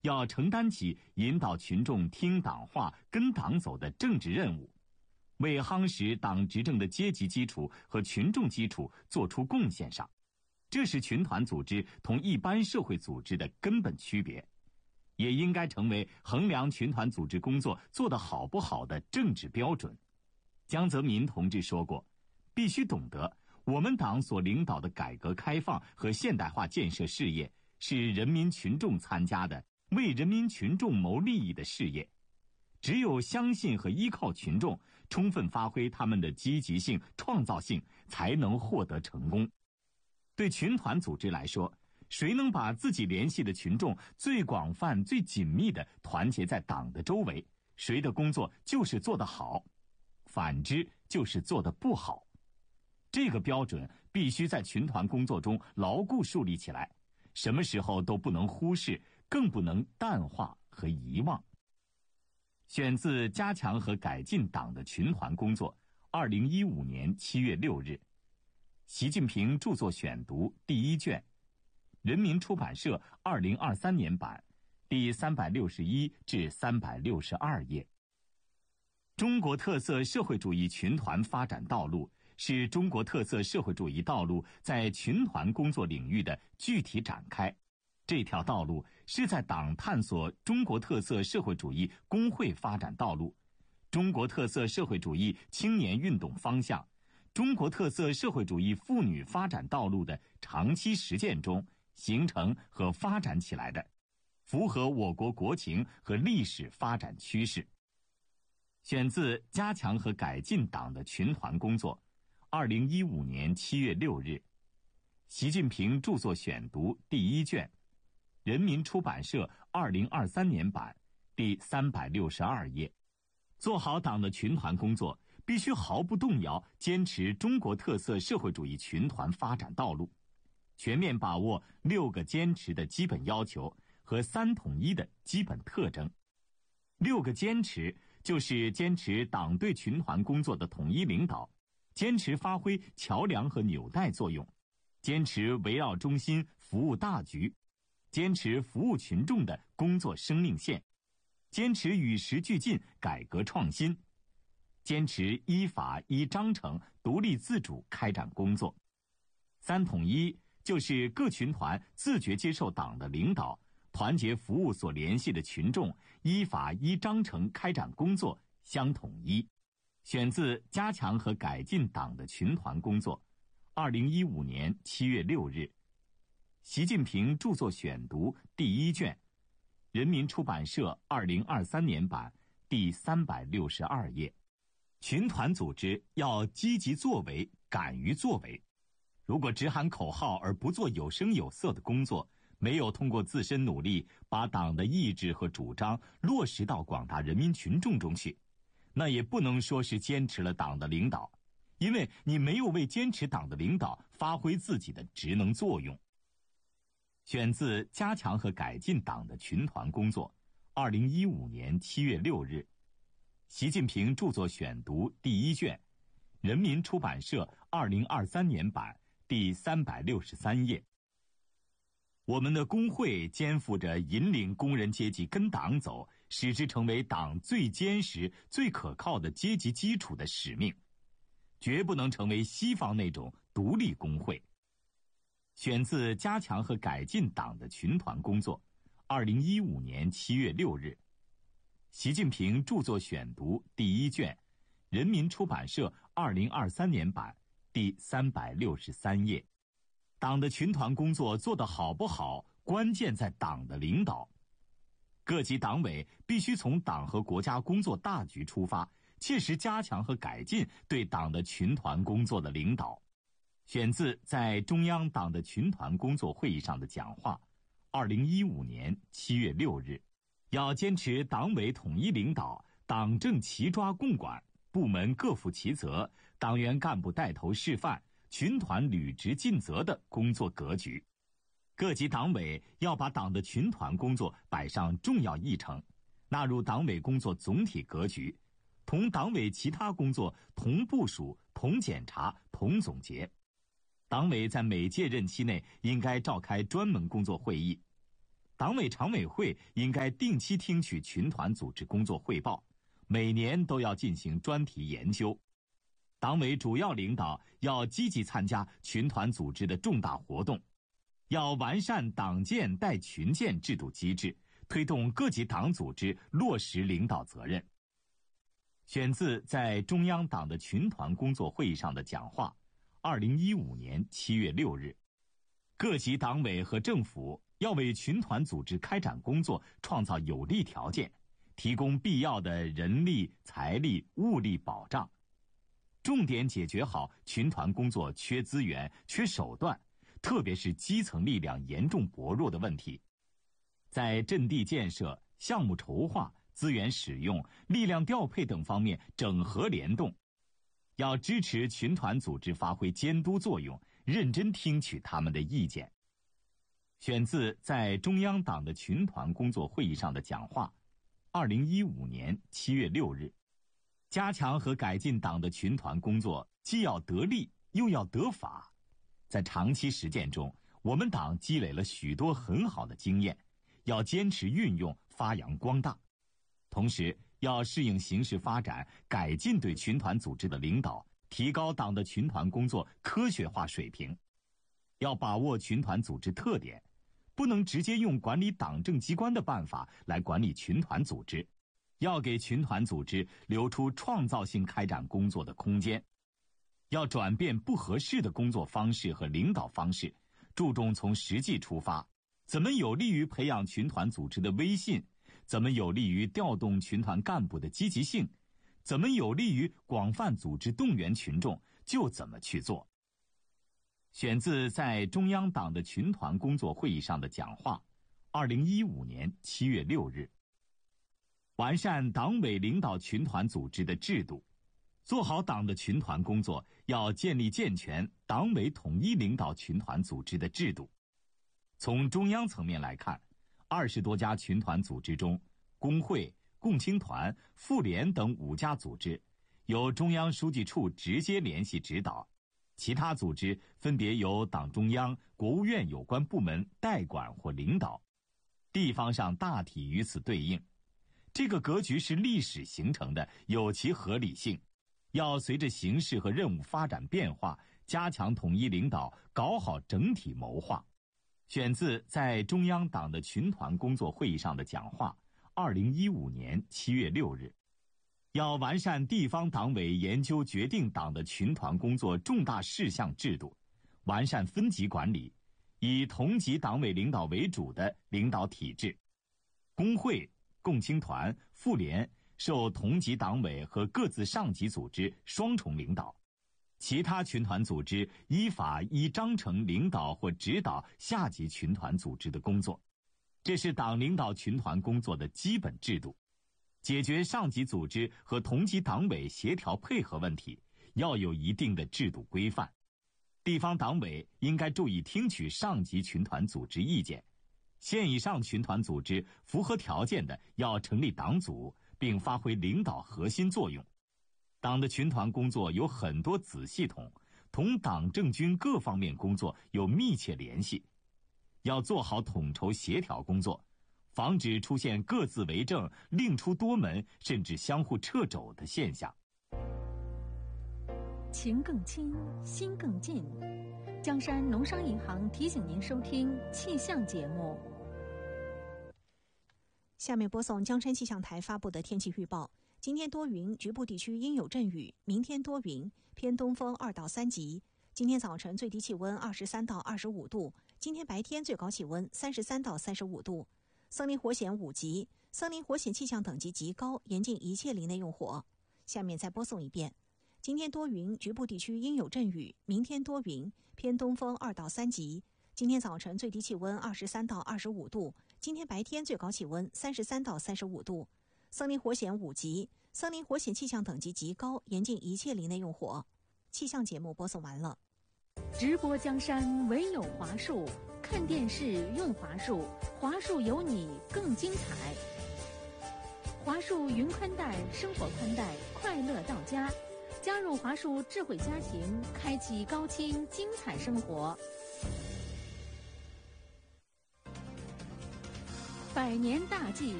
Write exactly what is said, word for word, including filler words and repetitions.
要承担起引导群众听党话、跟党走的政治任务，为夯实党执政的阶级基础和群众基础做出贡献上。这是群团组织同一般社会组织的根本区别，也应该成为衡量群团组织工作做得好不好的政治标准。江泽民同志说过，必须懂得我们党所领导的改革开放和现代化建设事业是人民群众参加的，为人民群众谋利益的事业。只有相信和依靠群众，充分发挥他们的积极性、创造性，才能获得成功。对群团组织来说，谁能把自己联系的群众最广泛、最紧密地团结在党的周围，谁的工作就是做得好，反之就是做得不好。这个标准必须在群团工作中牢固树立起来，什么时候都不能忽视，更不能淡化和遗忘。选自《加强和改进党的群团工作》，二零一五年七月六日，习近平著作选读第一卷，人民出版社二零二三年版，第三百六十一至三百六十二页。中国特色社会主义群团发展道路是中国特色社会主义道路在群团工作领域的具体展开。这条道路是在党探索中国特色社会主义工会发展道路、中国特色社会主义青年运动方向、中国特色社会主义妇女发展道路的长期实践中形成和发展起来的，符合我国国情和历史发展趋势。选自《加强和改进党的群团工作》，二零一五年七月六日，习近平著作选读第一卷，人民出版社二零二三年版，第三百六十二页。做好党的群团工作，必须毫不动摇坚持中国特色社会主义群团发展道路，全面把握六个坚持的基本要求和三统一的基本特征。六个坚持就是坚持党对群团工作的统一领导，坚持发挥桥梁和纽带作用，坚持围绕中心服务大局，坚持服务群众的工作生命线，坚持与时俱进改革创新，坚持依法依章程独立自主开展工作。三统一就是各群团自觉接受党的领导，团结服务所联系的群众，依法依章程开展工作相统一。选自《加强和改进党的群团工作》，二零一五年七月六日，习近平著作选读第一卷，人民出版社二零二三年版，第三百六十二页。群团组织要积极作为，敢于作为。如果只喊口号而不做有声有色的工作，没有通过自身努力把党的意志和主张落实到广大人民群众中去，那也不能说是坚持了党的领导，因为你没有为坚持党的领导发挥自己的职能作用。选自《加强和改进党的群团工作》，二零一五年七月六日，习近平著作选读第一卷，人民出版社二零二三年版，第三百六十三页。我们的工会肩负着引领工人阶级跟党走，使之成为党最坚实、最可靠的阶级基础的使命，绝不能成为西方那种独立工会。选自《加强和改进党的群团工作》，二零一五年七月六日，习近平著作选读第一卷，人民出版社二零二三年版，第三百六十三页。党的群团工作做得好不好，关键在党的领导。各级党委必须从党和国家工作大局出发，切实加强和改进对党的群团工作的领导。选自在中央党的群团工作会议上的讲话，二零一五年七月六日。要坚持党委统一领导，党政齐抓共管，部门各负其责，党员干部带头示范，群团履职尽责的工作格局。各级党委要把党的群团工作摆上重要议程，纳入党委工作总体格局，同党委其他工作同部署、同检查、同总结。党委在每届任期内应该召开专门工作会议。 党委常委会应该定期听取群团组织工作汇报，每年都要进行专题研究。党委主要领导要积极参加群团组织的重大活动，要完善党建带群建制度机制，推动各级党组织落实领导责任。选自在中央党的群团工作会议上的讲话，二零一五年七月六日。各级党委和政府要为群团组织开展工作创造有利条件，提供必要的人力、财力、物力保障，重点解决好群团工作缺资源、缺手段，特别是基层力量严重薄弱的问题。在阵地建设、项目筹划、资源使用、力量调配等方面整合联动，要支持群团组织发挥监督作用，认真听取他们的意见。选自在中央党的群团工作会议上的讲话，二零一五年七月六日。加强和改进党的群团工作，既要得力又要得法。在长期实践中，我们党积累了许多很好的经验，要坚持运用，发扬光大。同时，要适应形势发展，改进对群团组织的领导，提高党的群团工作科学化水平。要把握群团组织特点，不能直接用管理党政机关的办法来管理群团组织，要给群团组织留出创造性开展工作的空间。要转变不合适的工作方式和领导方式，注重从实际出发，怎么有利于培养群团组织的威信，怎么有利于调动群团干部的积极性，怎么有利于广泛组织动员群众，就怎么去做。选自在中央党的群团工作会议上的讲话，二零一五年七月六日。完善党委领导群团组织的制度，做好党的群团工作，要建立健全党委统一领导群团组织的制度。从中央层面来看，二十多家群团组织中，工会、共青团、妇联等五家组织由中央书记处直接联系指导，其他组织分别由党中央、国务院有关部门代管或领导，地方上大体与此对应。这个格局是历史形成的，有其合理性，要随着形势和任务发展变化，加强统一领导，搞好整体谋划。选自在中央党的群团工作会议上的讲话，二零一五年七月六日。要完善地方党委研究决定党的群团工作重大事项制度，完善分级管理，以同级党委领导为主的领导体制。工会、共青团、妇联受同级党委和各自上级组织双重领导，其他群团组织依法依章程领导或指导下级群团组织的工作，这是党领导群团工作的基本制度。解决上级组织和同级党委协调配合问题，要有一定的制度规范。地方党委应该注意听取上级群团组织意见，县以上群团组织符合条件的，要成立党组，并发挥领导核心作用。党的群团工作有很多子系统，同党政军各方面工作有密切联系，要做好统筹协调工作，防止出现各自为政、另出多门，甚至相互掣肘的现象。 情更亲，心更近。江山农商银行提醒您收听气象节目。 下面播送江山气象台发布的天气预报。今天多云，局部地区应有阵雨。明天多云，偏东风二到三级。今天早晨最低气温二十三到二十五度，今天白天最高气温三十三到三十五度。森林火险五级，森林火险气象等级极高，严禁一切林内用火。下面再播送一遍。今天多云，局部地区应有阵雨。明天多云，偏东风二到三级。今天早晨最低气温二十三到二十五度，今天白天最高气温三十三到三十五度。森林火险五级，森林火险气象等级极高，严禁一切林内用火。气象节目播送完了。 直播江山唯有华数，看电视用华数，华数有你更精彩。华数云宽带，生活宽带，快乐到家。加入华数智慧家庭，开启高清精彩生活。 百年大计